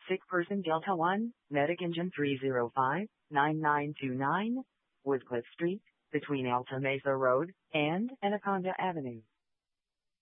Sick person Delta 1, Medic Engine 305-9929, Woodcliff Street, between Alta Mesa Road and Anaconda Avenue.